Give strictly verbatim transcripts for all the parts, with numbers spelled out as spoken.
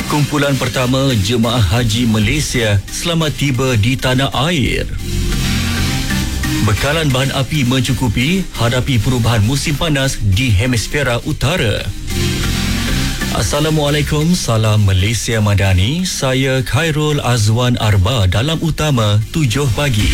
Kumpulan pertama Jemaah Haji Malaysia selamat tiba di tanah air. Bekalan bahan api mencukupi hadapi perubahan musim panas di hemisfera utara. Assalamualaikum, salam Malaysia Madani. Saya Khairul Azwan Arba dalam utama tujuh pagi.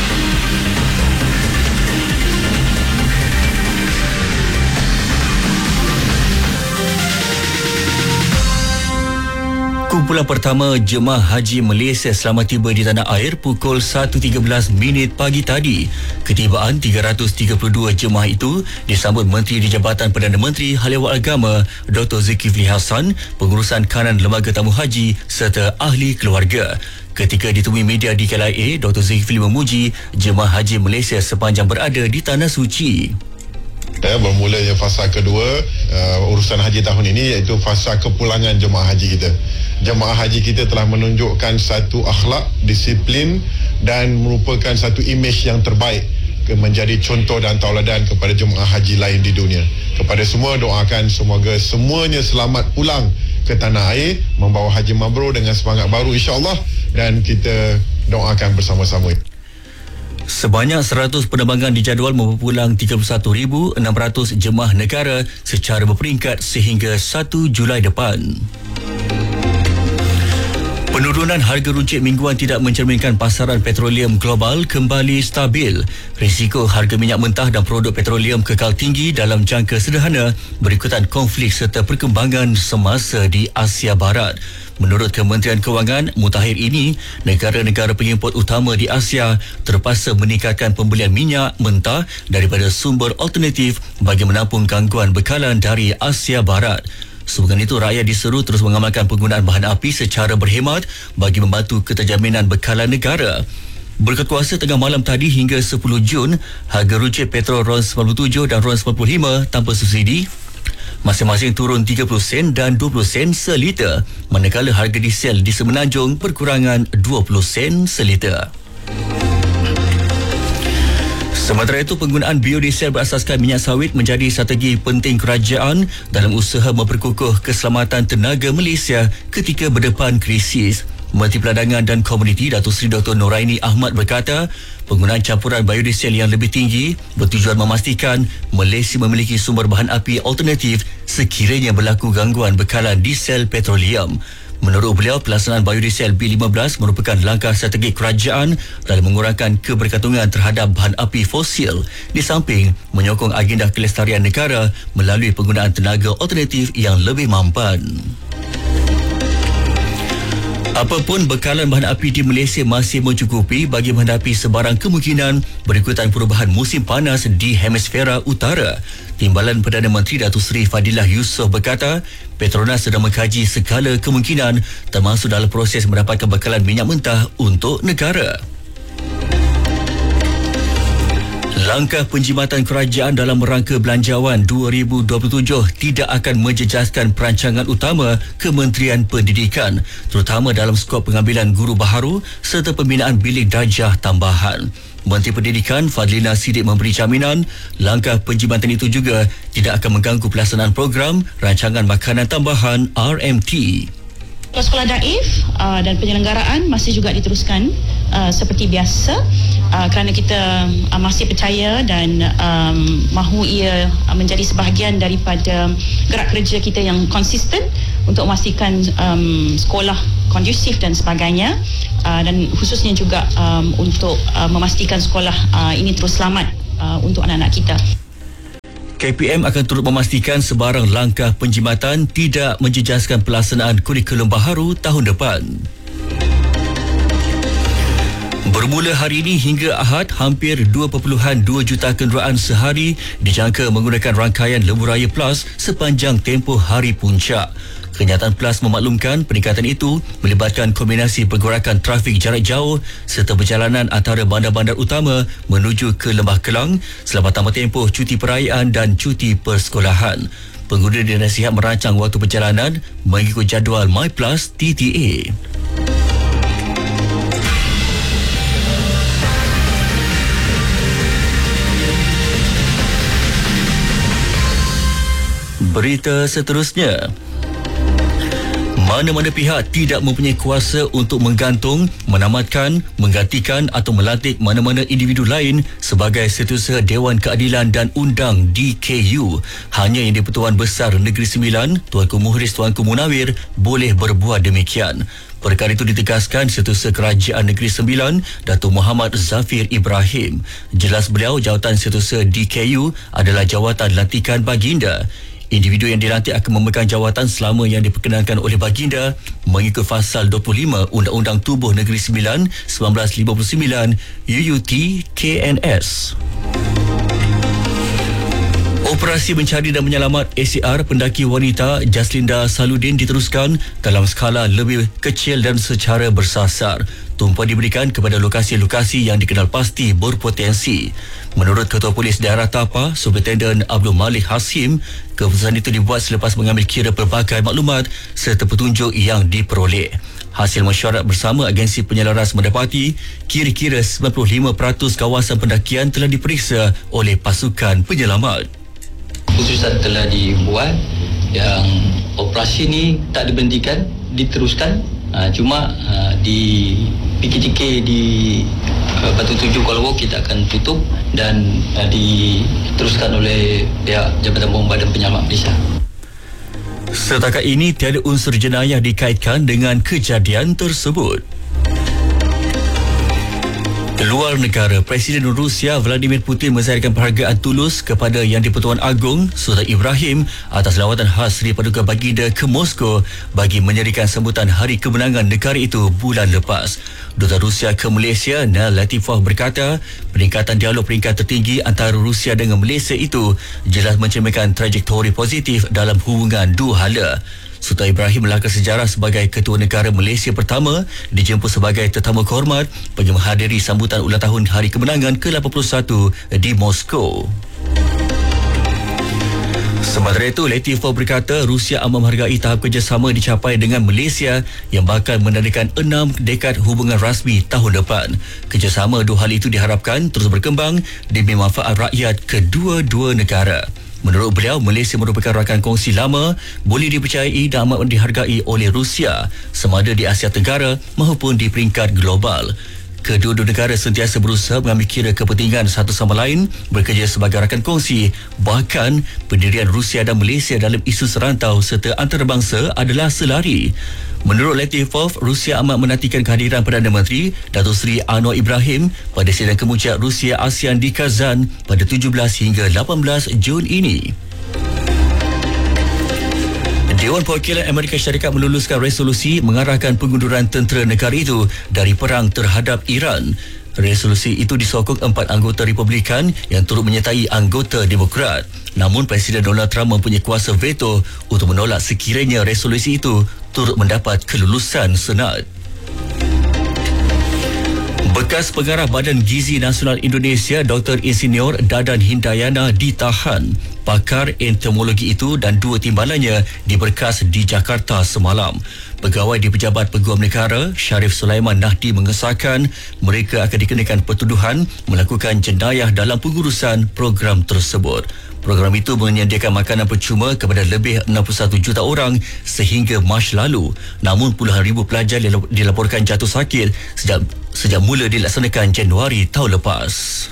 Kumpulan pertama Jemaah Haji Malaysia selamat tiba di tanah air pukul satu tiga belas minit pagi tadi. Ketibaan tiga ratus tiga puluh dua jemaah itu disambut Menteri di Jabatan Perdana Menteri Hal Ehwal Agama Doktor Zulkifli Hasan, Pengurusan Kanan Lembaga Tamu Haji serta ahli keluarga. Ketika ditemui media di K L I A, Doktor Zulkifli memuji jemaah haji Malaysia sepanjang berada di Tanah Suci. Ya, bermulanya fasa kedua uh, urusan haji tahun ini, iaitu fasa kepulangan jemaah haji kita. Jemaah haji kita telah menunjukkan satu akhlak, disiplin dan merupakan satu imej yang terbaik menjadi contoh dan tauladan kepada jemaah haji lain di dunia. Kepada semua, doakan semoga semuanya selamat pulang ke tanah air, membawa haji mabrur dengan semangat baru insya-Allah, dan kita doakan bersama-sama. Sebanyak seratus penerbangan dijadual membawa pulang tiga puluh satu ribu enam ratus jemaah negara secara berperingkat sehingga satu Julai depan. Penurunan harga runcit mingguan tidak mencerminkan pasaran petroleum global kembali stabil. Risiko harga minyak mentah dan produk petroleum kekal tinggi dalam jangka sederhana berikutan konflik serta perkembangan semasa di Asia Barat. Menurut Kementerian Kewangan, mutakhir ini, negara-negara pengimport utama di Asia terpaksa meningkatkan pembelian minyak mentah daripada sumber alternatif bagi menampung gangguan bekalan dari Asia Barat. Sehubungan itu, rakyat diseru terus mengamalkan penggunaan bahan api secara berhemat bagi membantu keterjaminan bekalan negara. Berkat kuasa tengah malam tadi hingga sepuluh Jun, harga runcit petrol RON sembilan puluh tujuh dan RON sembilan puluh lima tanpa subsidi masing-masing turun tiga puluh sen dan dua puluh sen seliter, manakala harga diesel di Semenanjung berkurangan dua puluh sen seliter. Sementara itu, penggunaan biodiesel berasaskan minyak sawit menjadi strategi penting kerajaan dalam usaha memperkukuh keselamatan tenaga Malaysia ketika berdepan krisis. Menteri Perdagangan dan Komuniti Datuk Seri Doktor Noraini Ahmad berkata, penggunaan campuran biodiesel yang lebih tinggi bertujuan memastikan Malaysia memiliki sumber bahan api alternatif sekiranya berlaku gangguan bekalan diesel petroleum. Menurut beliau, pelaksanaan biodiesel B lima belas merupakan langkah strategi kerajaan dalam mengurangkan kebergantungan terhadap bahan api fosil, di samping menyokong agenda kelestarian negara melalui penggunaan tenaga alternatif yang lebih mampan. Apapun, bekalan bahan api di Malaysia masih mencukupi bagi menghadapi sebarang kemungkinan berikutan perubahan musim panas di hemisfera utara. Timbalan Perdana Menteri Datuk Seri Fadilah Yusof berkata, Petronas sedang mengkaji segala kemungkinan termasuk dalam proses mendapatkan bekalan minyak mentah untuk negara. Langkah penjimatan kerajaan dalam rangka belanjawan dua ribu dua puluh tujuh tidak akan menjejaskan perancangan utama Kementerian Pendidikan, terutama dalam skop pengambilan guru baharu serta pembinaan bilik darjah tambahan. Menteri Pendidikan Fadlina Siddiq memberi jaminan langkah penjimatan itu juga tidak akan mengganggu pelaksanaan program rancangan makanan tambahan R M T. Sekolah daif uh, dan penyelenggaraan masih juga diteruskan uh, seperti biasa uh, kerana kita uh, masih percaya dan um, mahu ia uh, menjadi sebahagian daripada gerak kerja kita yang konsisten untuk memastikan um, sekolah kondusif dan sebagainya, uh, dan khususnya juga um, untuk uh, memastikan sekolah uh, ini terus selamat uh, untuk anak-anak kita. K P M akan turut memastikan sebarang langkah penjimatan tidak menjejaskan pelaksanaan kurikulum baharu tahun depan. Bermula hari ini hingga Ahad, hampir dua perpuluhan dua juta kenderaan sehari dijangka menggunakan rangkaian Lebuh Raya Plus sepanjang tempoh hari puncak. Kenyataan Plus memaklumkan peningkatan itu melibatkan kombinasi pergerakan trafik jarak jauh serta perjalanan antara bandar-bandar utama menuju ke Lembah Kelang selepas tambah tempoh cuti perayaan dan cuti persekolahan. Pengguna dinasihat merancang waktu perjalanan mengikut jadual MyPlus T T A. Berita seterusnya. Mana-mana pihak tidak mempunyai kuasa untuk menggantung, menamatkan, menggantikan atau melantik mana-mana individu lain sebagai Setiausaha Dewan Keadilan dan Undang D K U. Hanya Yang di-Pertuan Besar Negeri Sembilan, Tuanku Muhriz Tuanku Munawir boleh berbuat demikian. Perkara itu ditegaskan Setiausaha Kerajaan Negeri Sembilan, Datuk Muhammad Zafir Ibrahim. Jelas beliau, jawatan Setiausaha D K U adalah jawatan lantikan baginda. Individu yang dilantik akan memegang jawatan selama yang diperkenankan oleh baginda mengikut Fasal dua puluh lima Undang-Undang Tubuh Negeri Sembilan seribu sembilan ratus lima puluh sembilan U U T K N S. Operasi mencari dan menyelamat A C R pendaki wanita Jaslinda Saludin diteruskan dalam skala lebih kecil dan secara bersasar. Tumpuan diberikan kepada lokasi-lokasi yang dikenal pasti berpotensi. Menurut Ketua Polis Daerah Tapa, Superintendent Abdul Malik Hasim, keputusan itu dibuat selepas mengambil kira pelbagai maklumat serta petunjuk yang diperoleh. Hasil mesyuarat bersama agensi penyelaras mendapati kira-kira sembilan puluh lima peratus kawasan pendakian telah diperiksa oleh pasukan penyelamat. Keputusan telah dibuat yang operasi ini tak diberhentikan, diteruskan. Uh, cuma uh, di P K T K di uh, Batu Tujuh Kuala Lumpur kita akan tutup dan uh, diteruskan oleh pihak Jabatan Bomba dan Penyelamat Malaysia. Setakat ini tiada unsur jenayah dikaitkan dengan kejadian tersebut. Luar negara, Presiden Rusia Vladimir Putin menzahirkan penghargaan tulus kepada Yang di-Pertuan Agong Sultan Ibrahim atas lawatan khas Sri Paduka Baginda ke Moskow bagi menyerikan sambutan Hari Kemenangan negara itu bulan lepas. Duta Rusia ke Malaysia Nel Latifov berkata, peningkatan dialog peringkat tertinggi antara Rusia dengan Malaysia itu jelas mencerminkan trajektori positif dalam hubungan dua hala. Sultan Ibrahim melangkah sejarah sebagai Ketua Negara Malaysia pertama dijemput sebagai tetamu kehormat bagi menghadiri sambutan ulang tahun Hari Kemenangan ke lapan puluh satu di Moskow. Sementara itu, Latifov berkata Rusia amat menghargai tahap kerjasama dicapai dengan Malaysia yang bakal menandakan enam dekad hubungan rasmi tahun depan. Kerjasama dua hal itu diharapkan terus berkembang demi manfaat rakyat kedua-dua negara. Menurut beliau, Malaysia merupakan rakan kongsi lama, boleh dipercayai dan amat dihargai oleh Rusia, sama ada di Asia Tenggara maupun di peringkat global. Kedua-dua negara sentiasa berusaha mengambil kira kepentingan satu sama lain, bekerja sebagai rakan kongsi. Bahkan, pendirian Rusia dan Malaysia dalam isu serantau serta antarabangsa adalah selari. Menurut Latifov, Rusia amat menantikan kehadiran Perdana Menteri Datuk Seri Anwar Ibrahim pada sidang kemuncak Rusia ASEAN di Kazan pada tujuh belas hingga lapan belas Jun ini. Dewan Perwakilan Amerika Syarikat meluluskan resolusi mengarahkan pengunduran tentera negara itu dari perang terhadap Iran. Resolusi itu disokong empat anggota Republikan yang turut menyertai anggota Demokrat. Namun Presiden Donald Trump mempunyai kuasa veto untuk menolak sekiranya resolusi itu turut mendapat kelulusan Senat. Bekas pengarah Badan Gizi Nasional Indonesia Doktor Insinyur Dadan Hindayana ditahan. Pakar entomologi itu dan dua timbalannya diberkas di Jakarta semalam. Pegawai di Pejabat Peguam Negara Sharif Sulaiman Nahdi mengesahkan mereka akan dikenakan pertuduhan melakukan jenayah dalam pengurusan program tersebut. Program itu menyediakan makanan percuma kepada lebih enam puluh satu juta orang sehingga Mac lalu. Namun puluhan ribu pelajar dilaporkan jatuh sakit sejak sejak mula dilaksanakan Januari tahun lepas.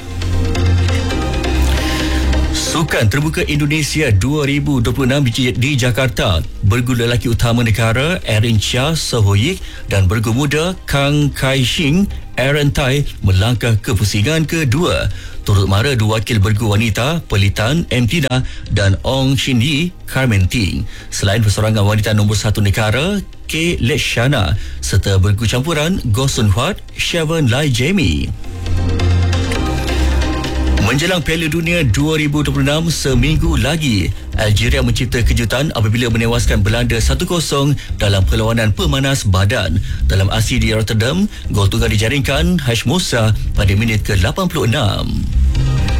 Sukan Terbuka Indonesia dua ribu dua puluh enam di Jakarta, bergu lelaki utama negara Erin Chia Sohoyik dan bergu muda Kang Kai Shing Aaron Tai melangkah ke pusingan kedua. Turut mara dua wakil bergu wanita Pelitan M. Tina dan Ong Shin Yi Carmen Ting. Selain persorangan wanita nombor satu negara K. Leshana serta bergu campuran Goh Sun Huat Shavon Lai Jamie. Menjelang Piala Dunia dua ribu dua puluh enam seminggu lagi, Algeria mencipta kejutan apabila menewaskan Belanda satu kosong dalam perlawanan pemanas badan. Dalam aksi di Rotterdam, gol tunggal dijaringkan Hash Musa pada minit ke lapan puluh enam.